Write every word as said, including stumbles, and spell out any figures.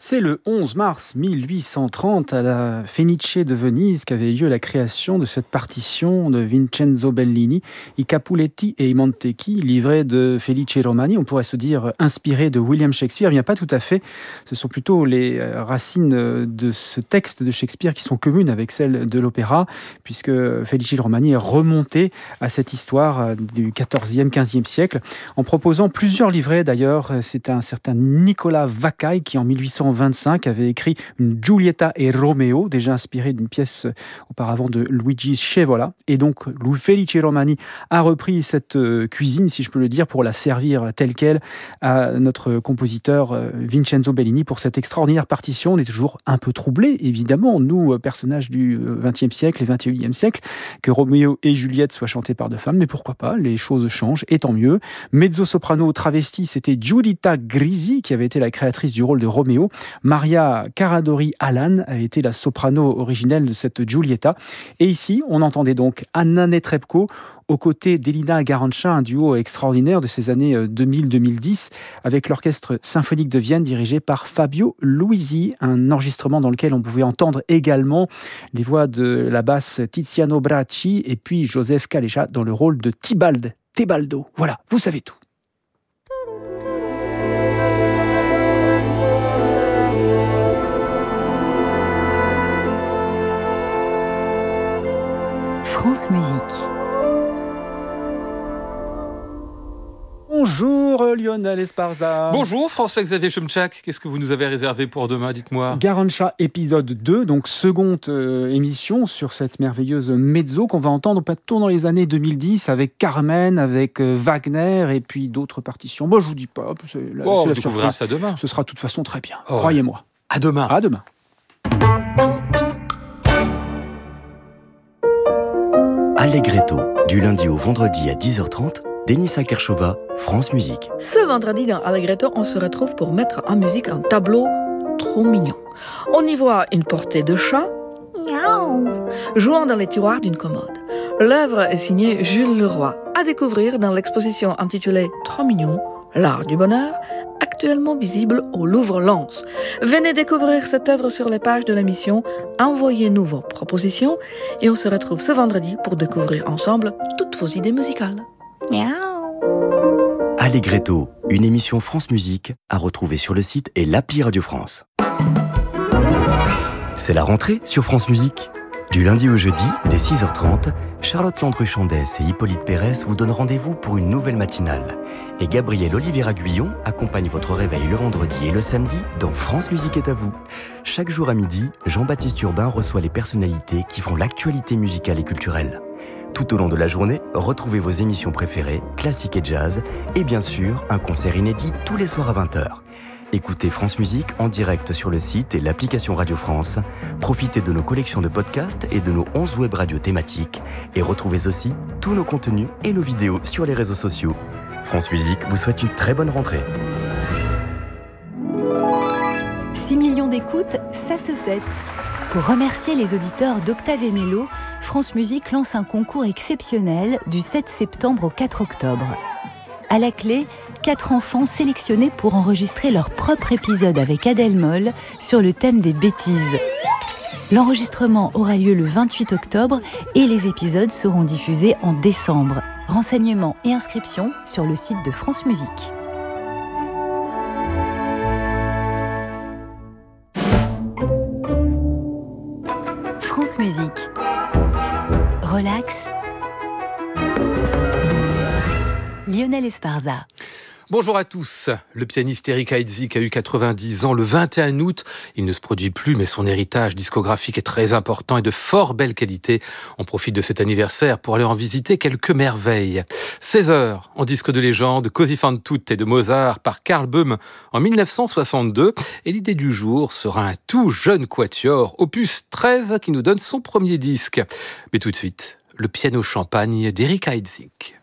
C'est le onze mars mille huit cent trente à la Fenice de Venise qu'avait lieu la création de cette partition de Vincenzo Bellini, I Capuletti e i Montecchi, livrée de Felice Romani. On pourrait se dire inspiré de William Shakespeare, bien pas tout à fait. Ce sont plutôt les racines de ce texte de Shakespeare qui sont communes avec celles de l'opéra, puisque Felice Romani est remonté à cette histoire du quatorzième, quinzième siècle en proposant plusieurs livrets. D'ailleurs, c'est un certain Nicolas Vacaille qui en mille huit cent vingt-cinq avait écrit une Giulietta e Romeo, déjà inspirée d'une pièce auparavant de Luigi Scevola. Et donc, Felice Romani a repris cette cuisine, si je peux le dire, pour la servir telle qu'elle à notre compositeur Vincenzo Bellini pour cette extraordinaire partition. On est toujours un peu troublés, évidemment, nous, personnages du vingtième siècle et vingt et unième siècle, que Roméo et Juliette soient chantés par deux femmes, mais pourquoi pas, les choses changent, et tant mieux. Mezzo-soprano travesti, c'était Giuditta Grisi, qui avait été la créatrice du rôle de Roméo. Maria Caradori Allan a été la soprano originelle de cette Giulietta. Et ici, on entendait donc Anna Netrebko aux côtés d'Elina Garancha, un duo extraordinaire de ces années deux mille à deux mille dix, avec l'Orchestre symphonique de Vienne dirigé par Fabio Luisi, un enregistrement dans lequel on pouvait entendre également les voix de la basse Tiziano Bracci et puis Joseph Calleja dans le rôle de Tybalt Tebaldo. Voilà, vous savez tout. France Musique. Bonjour Lionel Esparza. Bonjour François-Xavier Chomtchak. Qu'est-ce que vous nous avez réservé pour demain, dites-moi? Garancha épisode deux, donc seconde euh, émission sur cette merveilleuse mezzo qu'on va entendre plutôt dans les années deux mille dix avec Carmen, avec euh, Wagner et puis d'autres partitions. Bon, je vous dis pas, c'est la, oh, c'est la on découvrira surprise. ça demain. Ce sera de toute façon très bien, oh. croyez-moi. À demain. À demain. Allegretto, du lundi au vendredi à dix heures trente, Denisa Kershova, France Musique. Ce vendredi dans Allegretto, on se retrouve pour mettre en musique un tableau trop mignon. On y voit une portée de chat jouant dans les tiroirs d'une commode. L'œuvre est signée Jules Leroy, à découvrir dans l'exposition intitulée Trop mignon, l'art du bonheur, actuellement visible au Louvre-Lens. Venez découvrir cette œuvre sur les pages de l'émission, envoyez-nous vos propositions et on se retrouve ce vendredi pour découvrir ensemble toutes vos idées musicales. Allegretto, une émission France Musique à retrouver sur le site et l'appli Radio France. C'est la rentrée sur France Musique. Du lundi au jeudi, dès six heures trente, Charlotte Landru-Chandès et Hippolyte Pérez vous donnent rendez-vous pour une nouvelle matinale. Et Gabriel Oliveira Guyon accompagne votre réveil le vendredi et le samedi dans France Musique est à vous. Chaque jour à midi, Jean-Baptiste Urbain reçoit les personnalités qui font l'actualité musicale et culturelle. Tout au long de la journée, retrouvez vos émissions préférées, classiques et jazz, et bien sûr, un concert inédit tous les soirs à vingt heures. Écoutez France Musique en direct sur le site et l'application Radio France. Profitez de nos collections de podcasts et de nos onze web radios thématiques. Et retrouvez aussi tous nos contenus et nos vidéos sur les réseaux sociaux. France Musique vous souhaite une très bonne rentrée. six millions d'écoutes, ça se fête. Pour remercier les auditeurs d'Octave et Mélo, France Musique lance un concours exceptionnel du sept septembre au quatre octobre. À la clé, quatre enfants sélectionnés pour enregistrer leur propre épisode avec Adèle Moll sur le thème des bêtises. L'enregistrement aura lieu le vingt-huit octobre et les épisodes seront diffusés en décembre. Renseignements et inscriptions sur le site de France Musique. France Musique. Relax. Lionel Esparza. Bonjour à tous. Le pianiste Eric Heidsieck a eu quatre-vingt-dix ans le vingt et un août. Il ne se produit plus, mais son héritage discographique est très important et de fort belle qualité. On profite de cet anniversaire pour aller en visiter quelques merveilles. seize heures en disque de légende, Così fan tutte de Mozart par Karl Böhm en mille neuf cent soixante-deux. Et l'idée du jour sera un tout jeune quatuor, opus treize, qui nous donne son premier disque. Mais tout de suite, le piano champagne d'Eric Heidsieck.